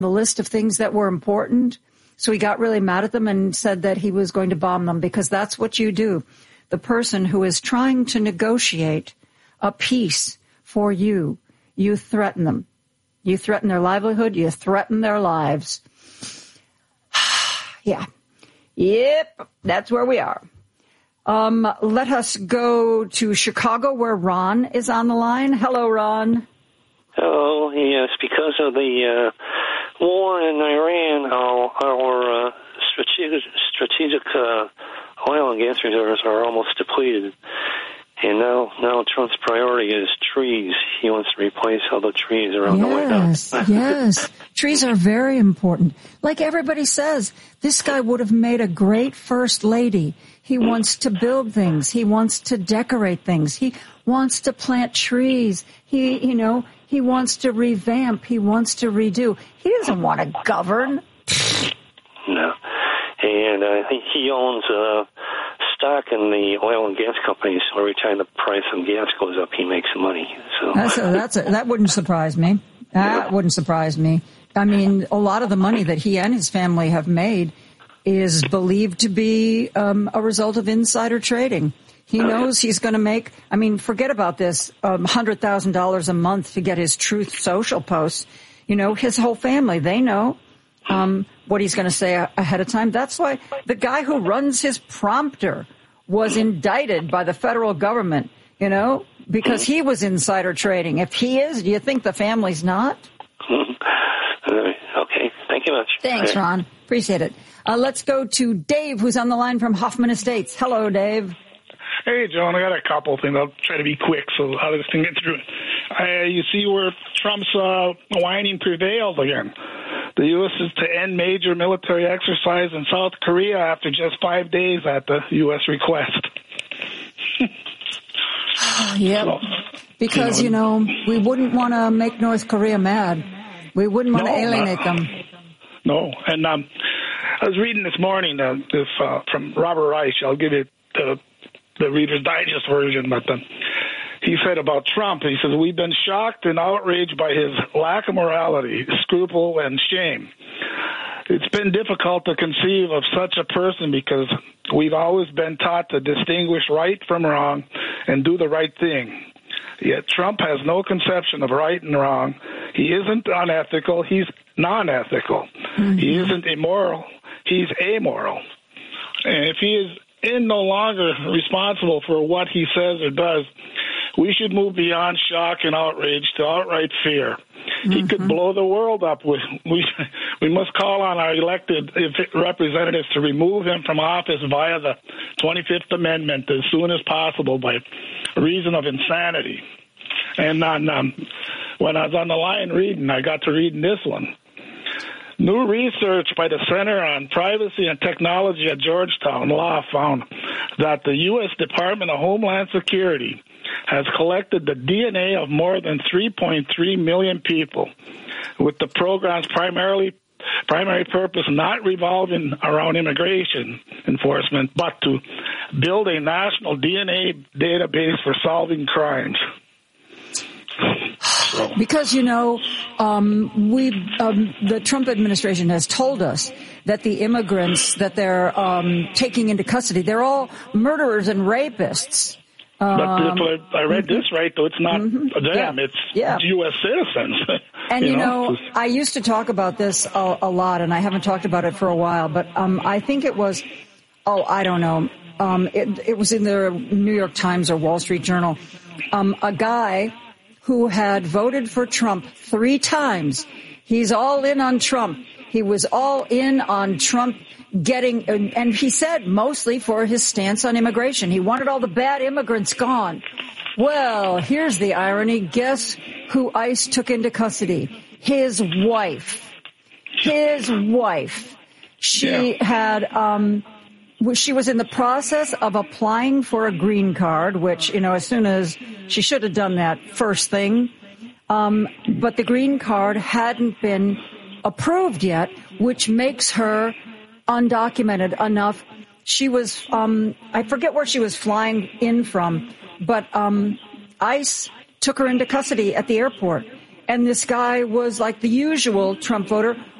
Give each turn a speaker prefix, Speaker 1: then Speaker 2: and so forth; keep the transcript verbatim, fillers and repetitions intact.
Speaker 1: the list of things that were important. So he got really mad at them and said that he was going to bomb them, because that's what you do. The person who is trying to negotiate a peace for you, you threaten them. You threaten their livelihood. You threaten their lives. Yeah. Yep. That's where we are. Um, let us go to Chicago, where Ron is on the line. Hello, Ron.
Speaker 2: Hello. Yes, because of the uh, war in Iran, our, our uh, strategic, strategic uh, oil and gas reserves are almost depleted. And now, now Trump's priority is trees. He wants to replace all the trees around
Speaker 1: yes,
Speaker 2: the White House.
Speaker 1: Yes, trees are very important. Like everybody says, this guy would have made a great first lady. He mm. wants to build things. He wants to decorate things. He wants to plant trees. He, you know, he wants to revamp. He wants to redo. He doesn't want to govern.
Speaker 2: No. And uh, he owns uh, stock in the oil and gas companies. So every time the price of gas goes up, he makes money. So
Speaker 1: that's a, that's a, that wouldn't surprise me. That yeah. wouldn't surprise me. I mean, a lot of the money that he and his family have made is believed to be um, a result of insider trading. He knows he's going to make, I mean, forget about this, um, one hundred thousand dollars a month to get his Truth Social posts. You know, his whole family, they know um, what he's going to say ahead of time. That's why the guy who runs his prompter was indicted by the federal government, you know, because he was insider trading. If he is, do you think the family's not?
Speaker 2: Okay. Thank you much.
Speaker 1: Thanks, Ron. Appreciate it. Uh, let's go to Dave, who's on the line from Hoffman Estates. Hello, Dave.
Speaker 3: Hey, John, I got a couple things. I'll try to be quick so how this can get through. Uh, you see where Trump's uh, whining prevailed again. The U S is to end major military exercise in South Korea after just five days at the U S request.
Speaker 1: Yep. So, because, you know, you know, we wouldn't want to make North Korea mad. We wouldn't want no, to alienate uh, them.
Speaker 3: No. And um, I was reading this morning uh, this, uh, from Robert Reich. I'll give you the, the Reader's Digest version, but uh, he said about Trump, he says, we've been shocked and outraged by his lack of morality, scruple, and shame. It's been difficult to conceive of such a person because we've always been taught to distinguish right from wrong and do the right thing. Yet Trump has no conception of right and wrong. He isn't unethical. He's non-ethical. Mm-hmm. He isn't immoral. He's amoral. And if he is in no longer responsible for what he says or does, we should move beyond shock and outrage to outright fear. Mm-hmm. He could blow the world up. We, we we must call on our elected representatives to remove him from office via the twenty-fifth Amendment as soon as possible by reason of insanity. And on, um, when I was on the line reading, I got to reading this one. New research by the Center on Privacy and Technology at Georgetown Law found that the U S Department of Homeland Security has collected the D N A of more than three point three million people, with the program's primarily primary purpose not revolving around immigration enforcement, but to build a national D N A database for solving crimes.
Speaker 1: Because, you know, um, we, um, the Trump administration has told us that the immigrants that they're um, taking into custody, they're all murderers and rapists.
Speaker 3: But um, if I read this right, though, it's not mm-hmm. them. Yeah. It's
Speaker 1: yeah.
Speaker 3: U S citizens.
Speaker 1: And, you,
Speaker 3: you
Speaker 1: know,
Speaker 3: know,
Speaker 1: I used to talk about this a, a lot, and I haven't talked about it for a while. But um, I think it was, oh, I don't know. Um, it, it was in the New York Times or Wall Street Journal. Um, a guy who had voted for Trump three times. He's all in on Trump. He was all in on Trump getting, and he said mostly for his stance on immigration. He wanted all the bad immigrants gone. Well, here's the irony. Guess who ICE took into custody? His wife. His wife. She yeah. had, um, she was in the process of applying for a green card, which, you know, as soon as she should have done that first thing. Um, but the green card hadn't been approved yet, which makes her undocumented enough. She was, um, I forget where she was flying in from, but um, ICE took her into custody at the airport. And this guy was like the usual Trump voter,